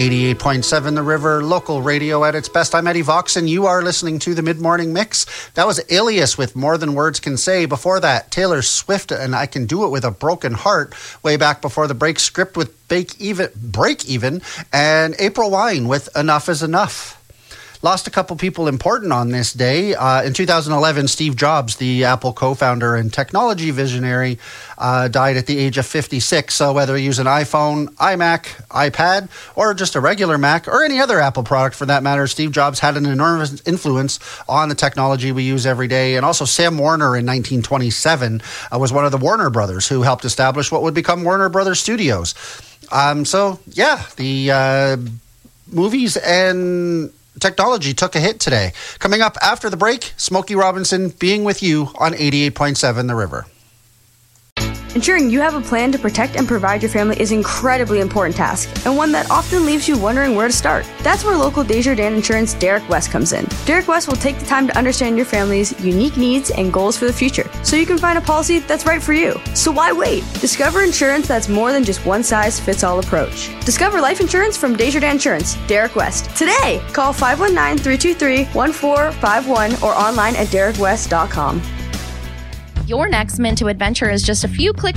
88.7 The River, local radio at its best. I'm Eddie Vox, and you are listening to the Mid-Morning Mix. That was Alias with More Than Words Can Say. Before that, Taylor Swift and I Can Do It With a Broken Heart, way back before the break. Script with Break Even, and April Wine with Enough Is Enough. Lost a couple people important on this day. In 2011, Steve Jobs, the Apple co-founder and technology visionary, died at the age of 56. So whether you use an iPhone, iMac, iPad, or just a regular Mac, or any other Apple product for that matter, Steve Jobs had an enormous influence on the technology we use every day. And also Sam Warner in 1927 was one of the Warner brothers who helped establish what would become Warner Brothers Studios. The movies and technology took a hit today. Coming up after the break, Smokey Robinson being with you on 88.7 The River. Ensuring you have a plan to protect and provide your family is an incredibly important task, and one that often leaves you wondering where to start. That's where local Desjardins Insurance Derek West comes in. Derek West will take the time to understand your family's unique needs and goals for the future, so you can find a policy that's right for you. So why wait? Discover insurance that's more than just one-size-fits-all approach. Discover life insurance from Desjardins Insurance, Derek West. Today, call 519-323-1451 or online at derekwest.com. Your next Minto adventure is just a few clicks